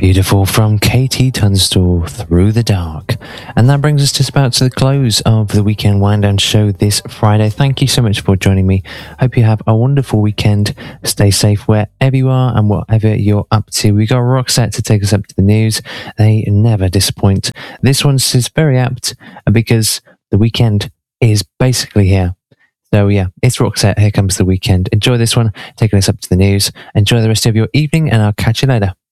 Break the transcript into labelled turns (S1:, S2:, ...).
S1: Beautiful from Katie Tunstall, Through the Dark. And that brings us just about to the close of the Weekend Wind Down show this Friday. Thank you so much for joining me. Hope you have a wonderful weekend. Stay safe wherever you are and whatever you're up to. We got Roxette to take us up to the news. They never disappoint. This one's is very apt because the weekend is basically here. So yeah, it's Roxette. Here comes the weekend. Enjoy this one, taking us up to the news. Enjoy the rest of your evening and I'll catch you later.